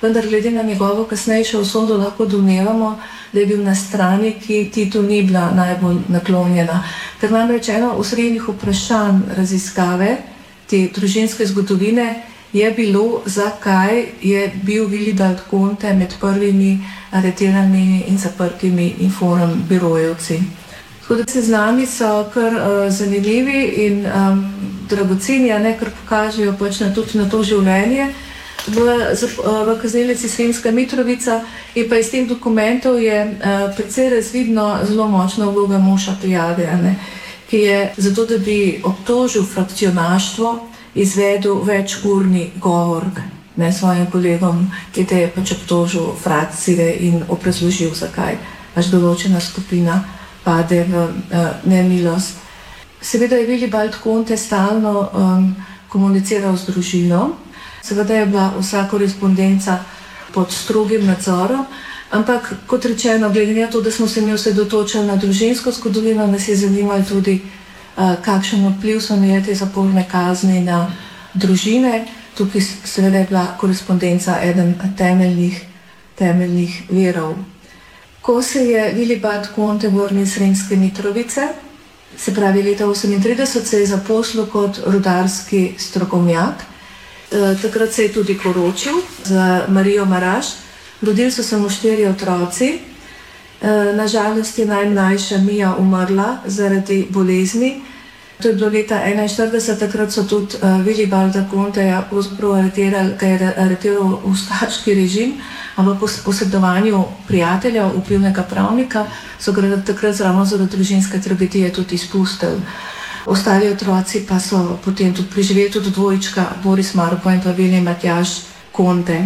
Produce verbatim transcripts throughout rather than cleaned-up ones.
vendar glede na njegovo kasnejšo usodo lahko domnevamo, da je bil na strani, ki Titu ni bila najbolj naklonjena. Ker namreč eno osrednjih vprašanj raziskave te družinske zgodovine je bilo, zakaj je bil Vilibald Conte med prvimi aretiranimi in zaprtimi Inform birojevci. Tako da seznami so kar uh, zanimivi in um, dragoceni, a ne, kar pokažejo pač na, tudi na to življenje. V, v kaznilnici Sremska Mitrovica in pa iz teh dokumentov je uh, precej razvidno zelo močna vloga Moša Pijade, ne, ki je zato, da bi obtožil frakcionaštvo, izvedel večurni govor ne, svojim kolegom, ki te je pač obtožil frakcije in obrazložil, zakaj pač določena skupina pade v uh, nemilost. Seveda je Vilibald Conte stalno um, komuniciral z družino, seveda je bila vsa korespondenca pod strogim nadzorom, ampak kot rečeno, glede na to, da smo se mi osredotočili na družinsko zgodovino, nas je zanimalo tudi, uh, kakšen vpliv so imele te zaporne kazni na družine. Tukaj seveda je bila korespondenca eden temeljnih, temeljnih virov. Ko se je Vilibald Conte vrnil iz Sremske Mitrovice, se pravi leta osemintrideset, se je zaposlil kot rudarski strokovnjak. E, takrat se je tudi poročil z Marijo Maraš. Rodili so se mu štirje otroci. E, nažalost je najmlajša Mija umrla zaradi bolezni. To je bilo leta enainštirideset, takrat so tudi uh, Vilibalda Conteja aretirali, ga je aretiral ustaški režim, ampak po posredovanju prijatelja, vplivnega pravnika, so ga takrat zravno zaradi družinske tragedije tudi izpustili. Ostali otroci pa so potem tudi preživeli, tudi dvojčka Boris Marko in pa Vili Matjaž Conte.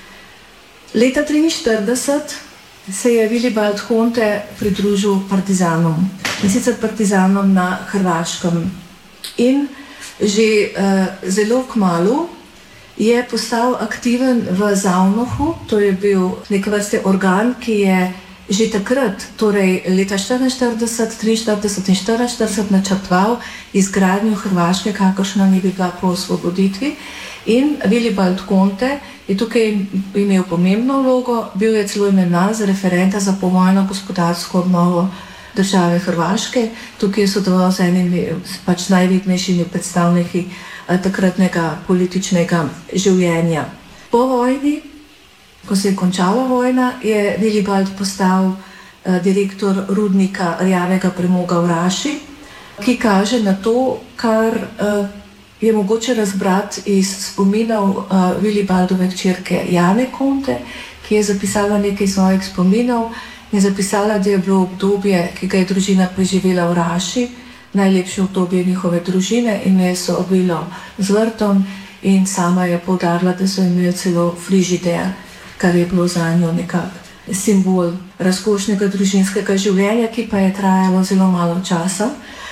Leta triinštirideset se je Vilibald Conte pridružil partizanom, in sicer partizanom na Hrvaškem. In že uh, zelo kmalu je postal aktiven v Zavnohu, to je bil nek vrste organ, ki je že takrat, torej leta štiriinštirideset, triinštirideset in štiriinštirideset načrtoval izgradnjo Hrvaške, kakršna ni bila po osvoboditvi. In Vilibald Conte je tukaj imel pomembno vlogo, bil je celo imenovan za referenta za povojno gospodarsko obnovo države Hrvaške. Tukaj je sodeloval z enimi pač najvidnejšimi predstavniki takratnega političnega življenja. Po vojni, ko se je končala vojna, je Vilibald postal uh, direktor rudnika rjavega premoga v Raši, ki kaže na to, kar uh, je mogoče razbrati iz spominov uh, Vilibaldove hčerke Jane Conte, ki je zapisala nekaj svojih spominov in zapisala, da je bilo obdobje, ki ga je družina preživela v Raši, najlepše obdobje njihove družine, in je so obilo z vrtom in sama je poudarila, da so imeli celo frižider, kar je bilo za njo nekak simbol razkošnega družinskega življenja, ki pa je trajalo zelo malo časa.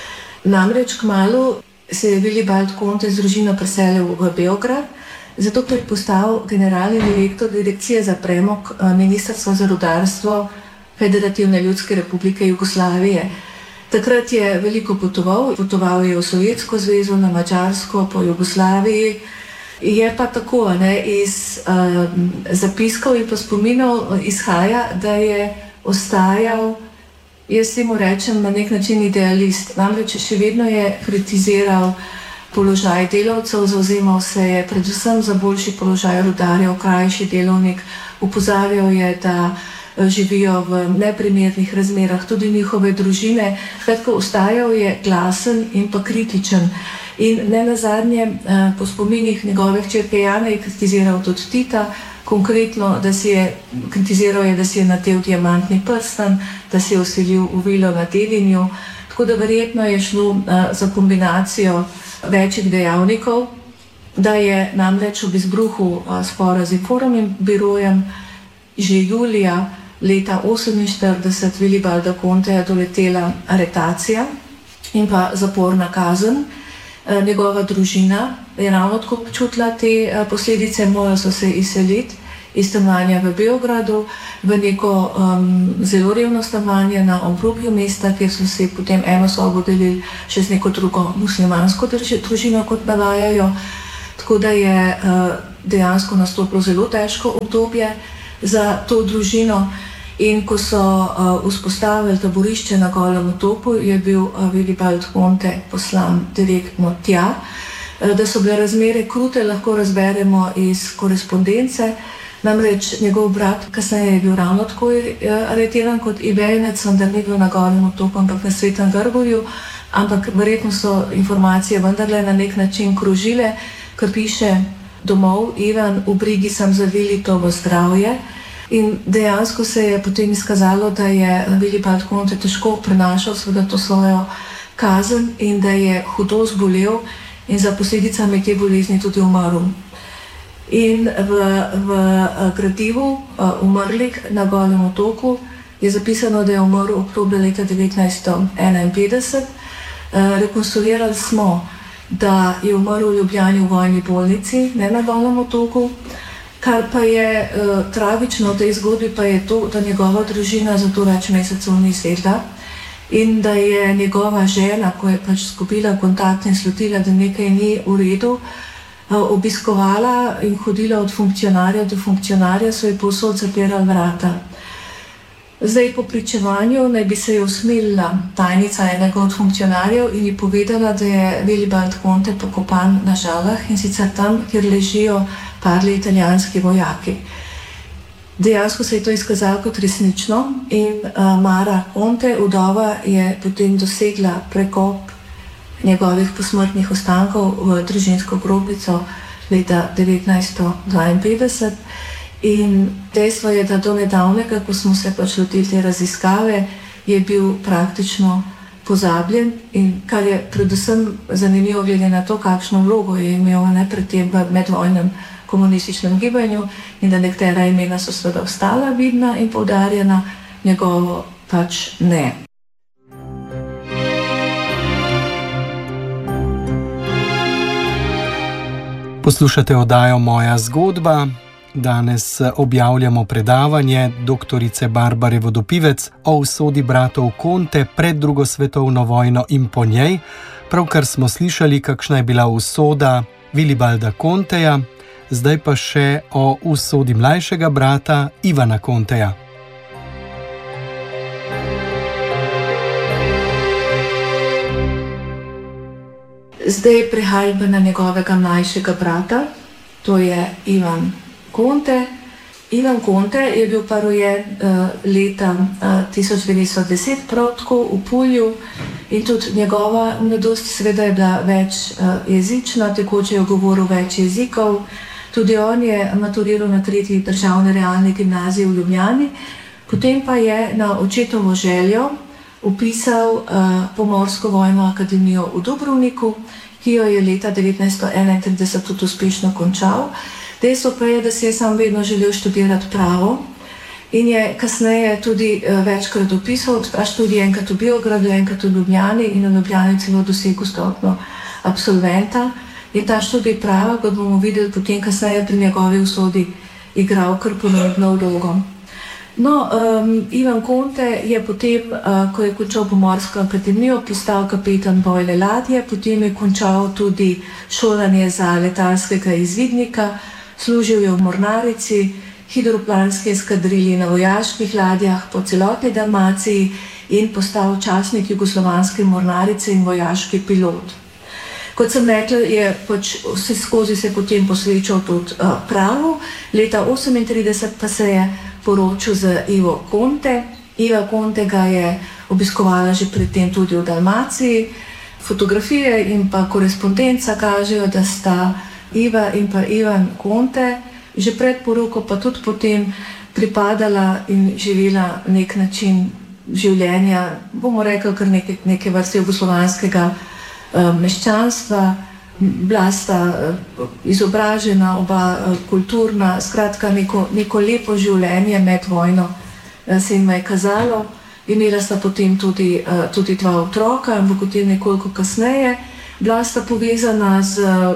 Namreč kmalu se je Vilibald Conte z družino preselil v Beograd, zato ker je postal generalni direktor Direkcije za premog Ministrstva za rudarstvo Federativne ljudske republike Jugoslavije. Takrat je veliko potoval, potoval je v Sovjetsko zvezo, na Madžarsko, po Jugoslaviji. Je pa tako, ne, iz uh, zapiskov in pa spominov izhaja, da je ostajal, jaz temu rečem, na nek način idealist. Namreč še vedno je kritiziral položaj delavcev, zavzemal se je predvsem za boljši položaj rudarjev, krajši delovnik. Opozarjal je, da živijo v neprimernih razmerah tudi njihove družine. Skratka, ostajal je glasen in pa kritičen. In ne nazadnje, po spominih njegove hčerke Jane je kritiziral tudi Tita, konkretno, da si je kritiziral je, da si je natel diamantni prstan, da si je vselil v vilo na Devinju. Tako da verjetno je šlo uh, za kombinacijo večjih dejavnikov, da je namreč ob izbruhu uh, spora z Informnim birojem že julija leta oseminštirideset Vilibalda Conteja doletela aretacija in pa zaporna kazen. Njegova družina je ravno tako počutila te posledice, morajo so se izseliti iz stanovanja v Beogradu v neko um, zelo revno stanovanje na obrobju mesta, kjer so se potem eno sobo delili še z neko drugo muslimansko družino, kot navajajo. Tako da je uh, dejansko nastopilo zelo težko obdobje za to družino. In ko so uh, vzpostavili taborišče na Golem otoku, je bil uh, Vilibald Conte poslan direktno tja. Uh, da so bile razmere krute, lahko razberemo iz korespondence. Namreč njegov brat kasneje je bil ravno tako uh, aretiran kot Ibenec, vendar ni bil na Golem otoku, ampak na Svetem Grgovju. Ampak verjetno so informacije vendarle na nek način krožile, ker piše domov: Ivan, v brigi sem zavili to v zdravje. In dejansko se je potem izkazalo, da je Vilibald Conte težko prenašal seveda to svojo kazen in da je hudo zbolel in za posledicami te bolezni tudi umrl. In v, v gradivu umrlih na Golem otoku je zapisano, da je umrl oktobra leta devetnajststo enainpetdeset. Rekonstruirali smo, da je umrl v Ljubljani v vojni bolnici, ne na Golem otoku. Kar pa je uh, tragično v tej zgodbi, pa je to, da njegova družina za to več mesecev ni sedla in da je njegova žena, ko je pač izgubila kontakt in slutila, da nekaj ni v redu, uh, obiskovala in hodila od funkcionarja do funkcionarja, so ji povsod zapirali vrata. Zdaj, po pričevanju naj bi se je usmilila tajnica enega od funkcionarjev in ji povedala, da je Vilibald Conte pokopan na Žalah, in sicer tam, kjer ležijo padli italijanski vojaki. Dejansko se je to izkazalo kot resnično in uh, Mara Conte, vdova, je potem dosegla prekop njegovih posmrtnih ostankov v družinsko grobico leta devetnajststo dvainpetdeset. In dejstvo je, da do nedavnega, ko smo se pač lotili te raziskave, je bil praktično pozabljen, in kar je predvsem zanimivo glede na to, kakšno vlogo je imel ne pred tem v medvojnem komunističnem gibanju, in da nekatera imena so seveda ostala vidna in poudarjena, njegovo pač ne. Poslušate oddajo Moja zgodba. Danes objavljamo predavanje doktorice Barbare Vodopivec o usodi bratov Conte pred drugo svetovno vojno in po njej. Pravkar smo slišali, kakšna je bila usoda Vilibalda Conteja, zdaj pa še o usodi mlajšega brata Ivana Conteja. Zdaj prehajamo na njegovega mlajšega brata, to je Ivan Conte. Ivan Conte je bil pa rojen uh, leta uh, tisoč devetsto deset, prav tako v Pulju, in tudi njegova mladost seveda je bila več uh, jezična, tekoče je govoril več jezikov. Tudi on je maturiral na tretji državni realni gimnaziji v Ljubljani, potem pa je na očetovo željo upisal uh, Pomorsko vojno akademijo v Dubrovniku, ki jo je leta devetnajststo enaintrideset tudi uspešno končal. Dejstvo pa je, da si je sam vedno želel študirati pravo in je kasneje tudi uh, večkrat opisal, ta študij enkrat v Beogradu, enkrat v Ljubljani, in v Ljubljani celo dosegel stopnjo absolventa. In ta študij prava, kot bomo videli potem kasneje pri njegovi usodi, igral kar pomembno vlogo. No, um, Ivan Conte je potem, uh, ko je končal Pomorsko akademijo, postal kapetan bojne ladje, potem je končal tudi šolanje za letalskega izvidnika, služil je v mornarici, hidroplanski eskadrili na vojaških ladjah po celotni Dalmaciji in postal častnik jugoslovanske mornarice in vojaški pilot. Kot sem rekla, je pač vse skozi se potem posvečal tudi uh, pravu. Leta osemintrideset pa se je poročil z Ivo Conte. Iva Conte ga je obiskovala že predtem tudi v Dalmaciji. Fotografije in pa korespondenca kažejo, da sta Iva in pa Ivan Conte že pred poroko pa tudi potem pripadala in živela nek način življenja, bomo rekli kar neke, neke vrste jugoslovanskega uh, meščanstva. Bila sta uh, izobražena, oba uh, kulturna, skratka neko, neko lepo življenje med vojno uh, se jim je kazalo. Imela sta potem tudi, uh, tudi dva otroka, in potem nekoliko kasneje. Bila sta povezana z uh,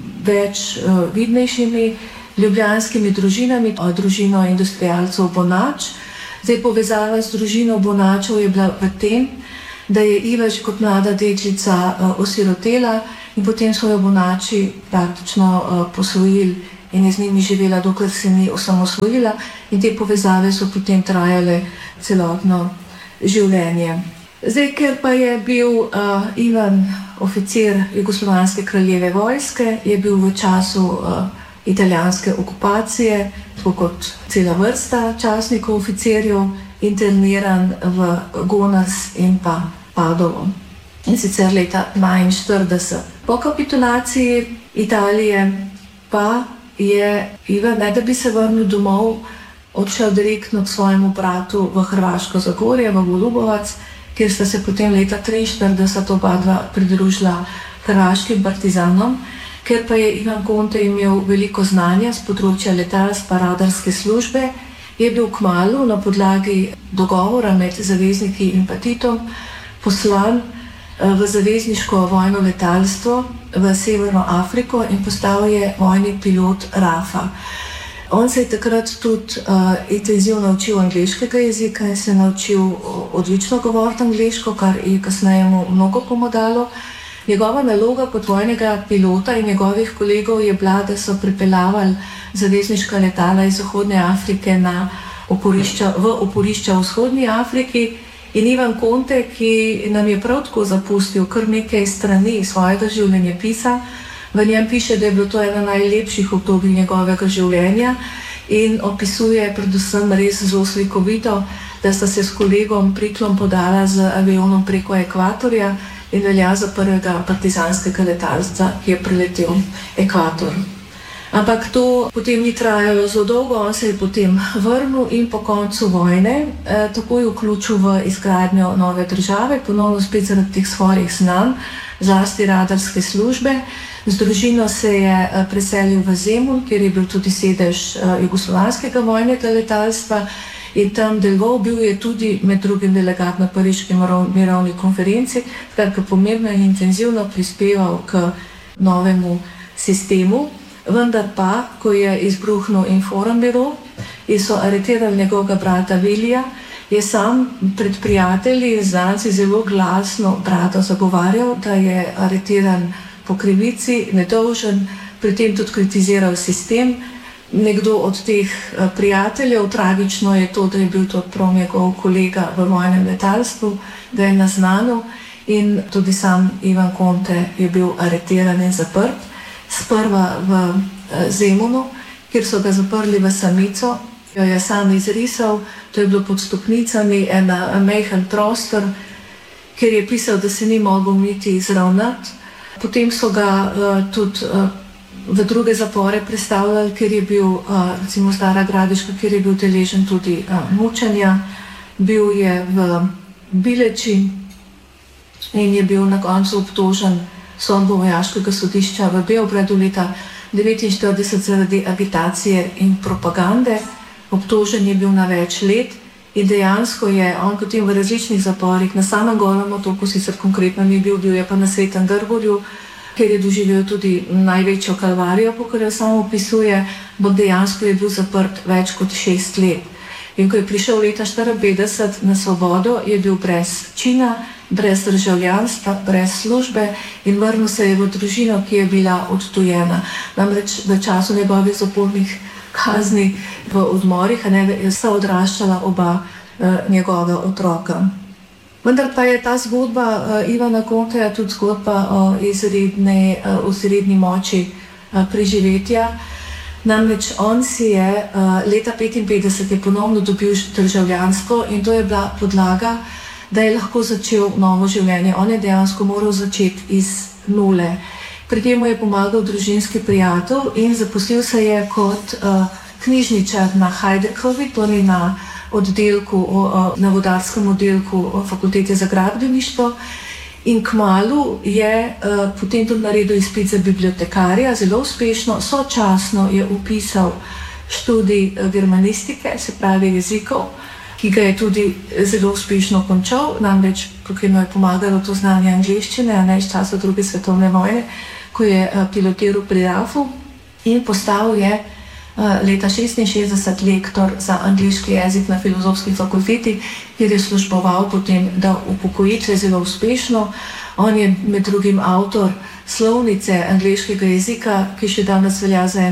več uh, vidnejšimi ljubljanskimi družinami, družino industrialcev Bonač. Zdaj, povezava z družino Bonačev je bila v tem, da je Iva že kot mlada deklica uh, osirotela in potem so jo Bonači praktično uh, posvojili in je z njimi živela, dokler se ni osamosvojila, in te povezave so potem trajale celotno življenje. Zdaj, ker pa je bil uh, Ivan oficir Jugoslovanske kraljeve vojske, je bil v času uh, italijanske okupacije, tako kot cela vrsta častnikov oficirjev, interniran v Gonars in pa Padovo. In sicer leta dvainštirideset. Po kapitulaciji Italije pa je Ivan, ne da bi se vrnil domov, odšel direktno k svojemu bratu v Hrvaško Zagorje, v Golubovac, kjer sta se potem leta triinštirideset oba dva pridružila hrvaškim partizanom. Ker pa je Ivan Conte imel veliko znanja z področja letalstva, radarske službe, je bil kmalu na podlagi dogovora med zavezniki in pa Titom poslan v zavezniško vojno letalstvo v Severno Afriko in postal je vojni pilot Rafa. On se je takrat tudi uh, intenzivno naučil angleškega jezika in se je naučil odlično govoriti angleško, kar je kasneje mu mnogo pomagalo. Njegova naloga kot vojnega pilota in njegovih kolegov je bila, da so pripeljavali zavezniška letala iz Zahodne Afrike na oporišča, v oporišča v Vzhodni Afriki. In Ivan Conte, ki nam je prav tako zapustil kar nekaj strani svojega življenjepisa, v njem piše, da je bilo to ena najlepših obdobij njegovega življenja in opisuje predvsem res zelo slikovito, da sta se s kolegom Priklom podala z avionom preko ekvatorja in velja za prvega partizanskega letalca, ki je preletel ekvator. Ampak to potem ni trajalo zelo dolgo, on se je potem vrnil in po koncu vojne eh, takoj vključil v izgradnjo nove države, ponovno spet zaradi teh svojih znanj, zlasti radarske službe. Z družino se je eh, preselil v Zemun, kjer je bil tudi sedež eh, jugoslovanskega vojnega letalstva in tam deloval, bil je tudi med drugim delegat na Pariški mirovni konferenci, kar pomembno in intenzivno prispeval k novemu sistemu. Vendar pa, ko je izbruhnil Informbiro in so aretirali njegovega brata Vilija, je sam pred prijatelji in znanci zelo glasno brata zagovarjal, da je aretiran po krivici, nedolžen, pri tem tudi kritiziral sistem. Nekdo od teh prijateljev, tragično je to, da je bil to prav njegov kolega v vojnem letalstvu, ga je naznanil in tudi sam Ivan Conte je bil aretiran in zaprt. Sprva v Zemunu, kjer so ga zaprli v samico, jo je sam izrisal, to je bilo pod stopnicami, en majhen prostor, kjer je pisal, da se ni mogel niti izravnati. Potem so ga uh, tudi uh, v druge zapore prestavljali, kjer je bil, uh, recimo Stara Gradiška, kjer je bil deležen tudi uh, mučenja. Bil je v Bileči in je bil na koncu obtožen sodbo vojaškega sodišča v Beogradu leta devetinštirideset zaradi agitacije in propagande. Obtožen je bil na več let in dejansko je on potem v različnih zaporih, na samem Golem otoku sicer konkretno ni bil, bil je pa na Svetem Grbolju, kjer je doživel tudi največjo kalvarijo, po katero samo opisuje, bo dejansko je bil zaprt več kot šest let. In ko je prišel leta štiriinpetdeset na svobodo, je bil brez čina, brez državljanstva, brez službe in vrnil se je v družino, ki je bila odtujena. Namreč v času njegovih zapornih kazni v odmorih, a ne, je sta odraščala oba eh, njegova otroka. Vendar pa je ta zgodba eh, Ivana Conteja tudi zgodba o izredni, eh, izredni moči eh, preživetja. Namreč on si je uh, leta petinpetdeset je ponovno dobil državljanstvo in to je bila podlaga, da je lahko začel novo življenje. On je dejansko moral začeti iz nule. Pri tem mu je pomagal družinski prijatelj in zaposlil se je kot uh, knjižničar na Hajdekovi, torej na oddelku, uh, na vodarskem oddelku Fakultete za gradbeništvo. In kmalu je uh, potem tudi naredil izpit za bibliotekarja, zelo uspešno, sočasno je upisal študij germanistike, se pravi jezikov, ki ga je tudi zelo uspešno končal, namreč tukaj mu je pomagalo to znanje angleščine, a ne iz časa druge svetovne vojne, ko je uh, pilotiral pri R A F-u in postal je uh, leta šestinšestdeset lektor za angleški jezik na Filozofski fakulteti, kjer je služboval potem do upokojitve zelo uspešno. On je med drugim avtor slovnice angleškega jezika, ki še danes velja za eno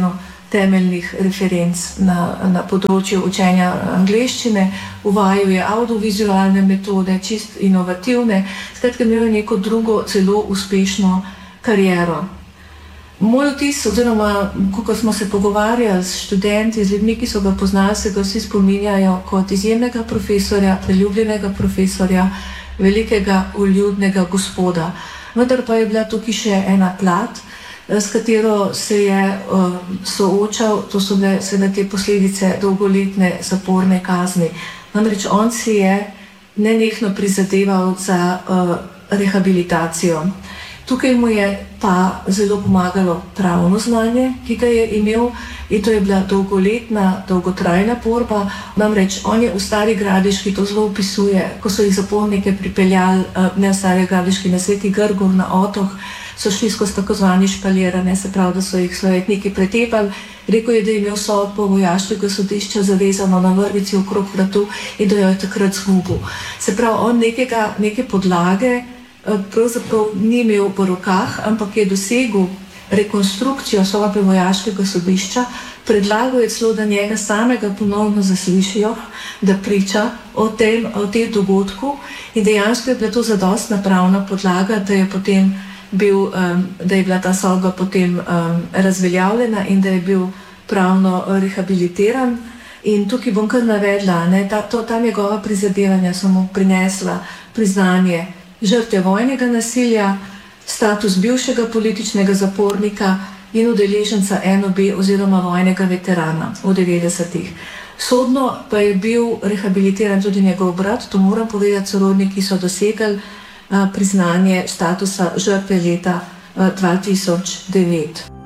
temeljnih referenc na, na področju učenja angleščine, uvajal je audiovizualne metode, čist inovativne, skratka imel neko drugo zelo uspešno kariero. Moj vtis, oziroma ko smo se pogovarjali s študenti, z ljudmi, ki so ga poznali, se ga vsi spominjajo kot izjemnega profesorja, priljubljenega profesorja, velikega uljudnega gospoda. Vendar pa je bila tukaj še ena plat, s katero se je uh, soočal, to so bile seveda te posledice dolgoletne zaporne kazni. Namreč on si je nenehno prizadeval za uh, rehabilitacijo. Tukaj mu je pa zelo pomagalo pravno znanje, ki ga je imel, in to je bila dolgoletna, dolgotrajna borba. Namreč on je v Stari Gradiški, to zelo opisuje, ko so jih zapornike pripeljali, ne v Stari Gradiški, na Sveti Grgur, na Otok, so šli skozi tako zvani špalirane, se pravi, da so jih slovetniki pretepali. Rekel je, da je imel sodbo vojaškega sodišča zavezano na vrvici okrog vratu in da jo je takrat zgubil. Se pravi, on nekega, neke podlage pravzaprav ni imel v rokah, ampak je dosegel rekonstrukcijo sodbe vojaškega sodišča, predlagal je celo, da njega samega ponovno zaslišijo, da priča o tem, o tem dogodku, in dejansko je bila to zadostna pravna podlaga, da je potem bil, um, da je bila ta sodba potem um, razveljavljena in da je bil pravno rehabilitiran. In tukaj bom kar navedla, ne, ta, to, ta njegova prizadevanja so mu prinesla priznanje žrtve vojnega nasilja, status bivšega političnega zapornika in udeleženca N O B oziroma vojnega veterana v devetdesetih. Sodno pa je bil rehabilitiran tudi njegov brat, to moram povedati, sorodniki so dosegli a, priznanje statusa žrtve leta a, dva tisoč devet.